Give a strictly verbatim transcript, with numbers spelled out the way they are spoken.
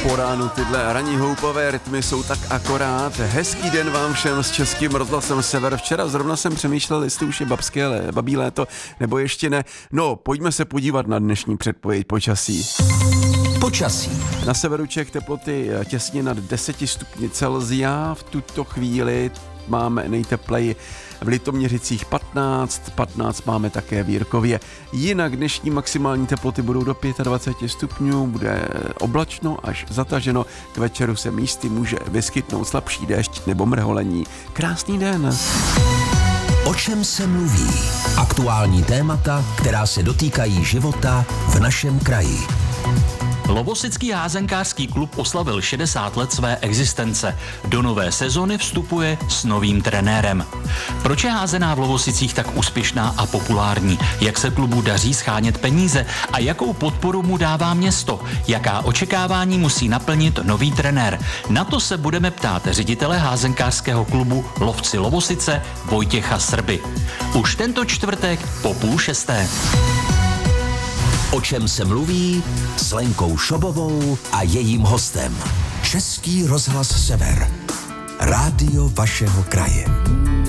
Po ránu tyhle ranní houpavé rytmy jsou tak akorát. Hezký den vám všem s Českým rozhlasem Sever. Včera zrovna jsem přemýšlel, jestli už je babské, ale babí léto, nebo ještě ne. No, pojďme se podívat na dnešní předpověď počasí. Počasí. Na severu Čech teploty těsně nad deset stupni Celsia. V tuto chvíli máme nejtepleji v Litoměřicích patnáct, patnáct máme také v Jirkově. Jinak dnešní maximální teploty budou do dvacet pět stupňů, bude oblačno až zataženo, k večeru se místy může vyskytnout slabší déšť nebo mrholení. Krásný den. O čem se mluví? Aktuální témata, která se dotýkají života v našem kraji. Lovosický házenkářský klub oslavil šedesát let své existence. Do nové sezony vstupuje s novým trenérem. Proč je házená v Lovosicích tak úspěšná a populární? Jak se klubu daří schánět peníze a jakou podporu mu dává město? Jaká očekávání musí naplnit nový trenér? Na to se budeme ptát ředitele házenkářského klubu Lovci Lovosice Vojtěcha Srby. Už tento čtvrtek po půl šesté. O čem se mluví s Lenkou Šobovou a jejím hostem. Český rozhlas Sever. Rádio vašeho kraje.